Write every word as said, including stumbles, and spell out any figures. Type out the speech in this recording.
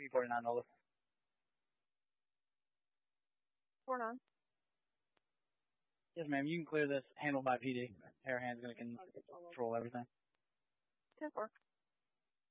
B forty-nine Nola. Four nine. Yes, ma'am. You can clear this. Handled by P D. Air hand's going to control everything. Ten four.